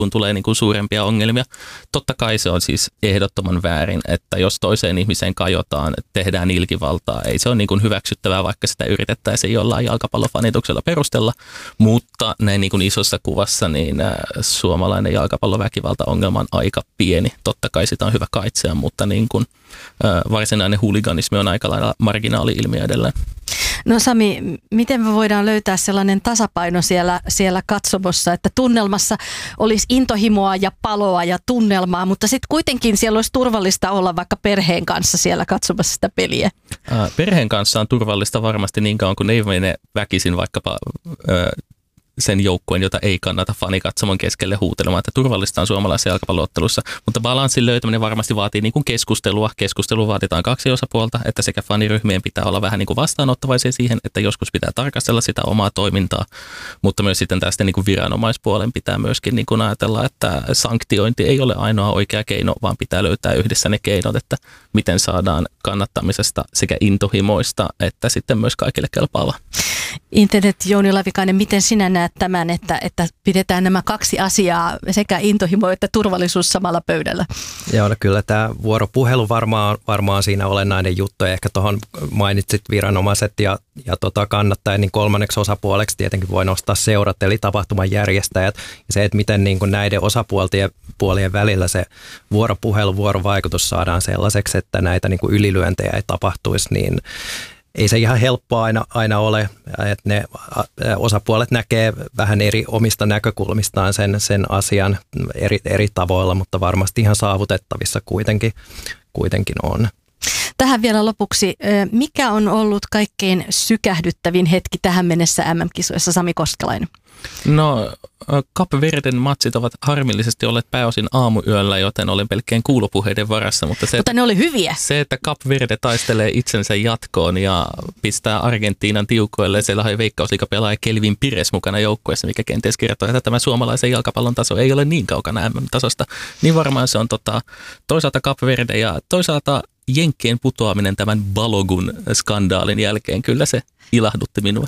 kun tulee niin kuin suurempia ongelmia. Totta kai se on siis ehdottoman väärin, että jos toiseen ihmiseen kajotaan, tehdään ilkivaltaa, ei se ole niin kuin hyväksyttävää, vaikka sitä yritettäisiin jollain jalkapallofanituksella perustella, mutta näin niin kuin isossa kuvassa niin suomalainen jalkapalloväkivalta-ongelma on aika pieni. Totta kai sitä on hyvä kaitsea, mutta niin kuin, varsinainen huliganismi on aika lailla marginaali-ilmiö edelleen. No Sami, miten me voidaan löytää sellainen tasapaino siellä katsomossa, että tunnelmassa olisi intohimoa ja paloa ja tunnelmaa, mutta sitten kuitenkin siellä olisi turvallista olla vaikka perheen kanssa siellä katsomassa sitä peliä? Perheen kanssa on turvallista varmasti niin kauan, kun ei mene väkisin vaikkapa sen joukkueen, jota ei kannata fanikatsomon keskelle huutelemaan, että turvallista on suomalaisessa jalkapalloottelussa, mutta balanssin löytäminen varmasti vaatii niin kuin keskustelua. Keskustelua vaaditaan kaksi osapuolta, että sekä faniryhmien pitää olla vähän niin kuin vastaanottavaisia siihen, että joskus pitää tarkastella sitä omaa toimintaa, mutta myös sitten tästä niin kuin viranomaispuolen pitää myöskin niin kuin ajatella, että sanktiointi ei ole ainoa oikea keino, vaan pitää löytää yhdessä ne keinot, että miten saadaan kannattamisesta sekä intohimoista, että sitten myös kaikille kelpaava. Internet Jouni Lavikainen, miten sinä näet tämän, että pidetään nämä kaksi asiaa, sekä intohimo että turvallisuus samalla pöydällä? Joo, no kyllä tämä vuoropuhelu varmaan siinä olennainen juttu. Ja ehkä tuohon mainitsit viranomaiset ja kannattajat, niin kolmanneksi osapuoleksi tietenkin voi nostaa seurat, eli tapahtuman järjestäjät. Ja se, että miten niin kuin näiden osapuolien välillä se vuorovaikutus saadaan sellaiseksi, että näitä niin kuin ylilyöntejä ei tapahtuisi, niin ei se ihan helppoa aina ole, että ne osapuolet näkee vähän eri omista näkökulmistaan sen asian eri tavoilla, mutta varmasti ihan saavutettavissa kuitenkin on. Tähän vielä lopuksi, mikä on ollut kaikkein sykähdyttävin hetki tähän mennessä MM-kisoissa, Sami Koskelainen? No, Kap Verden matsit ovat harmillisesti olleet pääosin aamuyöllä, joten olen pelkkään kuulopuheiden varassa. Mutta ne oli hyviä. Se, että Kap Verde taistelee itsensä jatkoon ja pistää Argentiinan tiukoille, siellä on veikkausliigapelaaja Kelvin Pires mukana joukkueessa, mikä kenties kertoo, että tämä suomalaisen jalkapallon taso ei ole niin kaukana MM-tasosta. Niin varmaan se on toisaalta Kap Verde ja toisaalta Jenkkien putoaminen tämän Balogun skandaalin jälkeen. Kyllä se ilahdutti minua.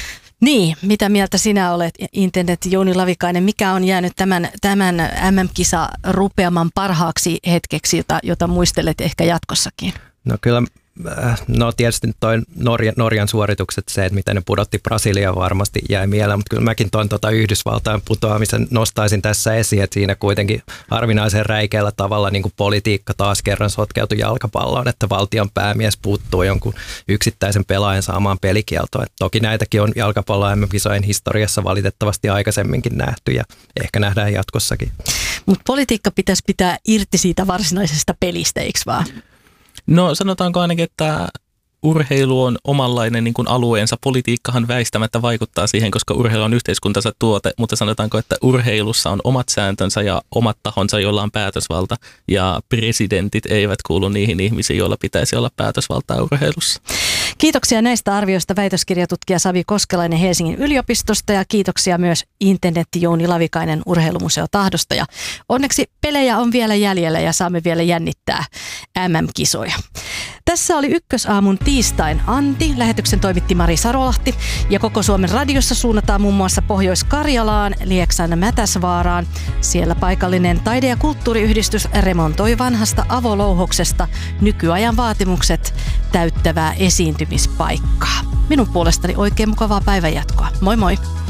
Niin, mitä mieltä sinä olet, Internet Jouni Lavikainen? Mikä on jäänyt tämän MM-kisa rupeaman parhaaksi hetkeksi, jota muistelet ehkä jatkossakin? No kyllä, tietysti toi Norjan suoritukset, se, että miten ne pudotti Brasiliaa varmasti jäi mieleen, mutta kyllä mäkin Yhdysvaltain putoamisen nostaisin tässä esiin, että siinä kuitenkin harvinaisen räikeällä tavalla niin kuin politiikka taas kerran sotkeutui jalkapalloon, että valtion päämies puuttuu jonkun yksittäisen pelaajan saamaan pelikieltoon. Et toki näitäkin on jalkapallon MM-kisojen historiassa valitettavasti aikaisemminkin nähty ja ehkä nähdään jatkossakin. Mutta politiikka pitäisi pitää irti siitä varsinaisesta pelistä, eikö vaan? No sanotaanko ainakin, että urheilu on omanlainen niin kuin alueensa. Politiikkahan väistämättä vaikuttaa siihen, koska urheilu on yhteiskuntansa tuote, mutta sanotaanko, että urheilussa on omat sääntönsä ja omat tahonsa, joilla on päätösvalta, ja presidentit eivät kuulu niihin ihmisiin, joilla pitäisi olla päätösvaltaa urheilussa. Kiitoksia näistä arvioista väitöskirjatutkija Sami Koskelainen Helsingin yliopistosta ja kiitoksia myös Internetti Jouni Lavikainen Urheilumuseo Tahdosta. Ja onneksi pelejä on vielä jäljellä ja saamme vielä jännittää MM-kisoja. Tässä oli Ykkösaamun tiistain Anti. Lähetyksen toimitti Mari Sarolahti ja Koko Suomen radiossa suunnataan muun muassa Pohjois-Karjalaan, Lieksan Mätäsvaaraan. Siellä paikallinen taide- ja kulttuuriyhdistys remontoi vanhasta avolouhoksesta nykyajan vaatimukset täyttävää esiintymispaikkaa. Minun puolestani oikein mukavaa päivänjatkoa. Moi moi!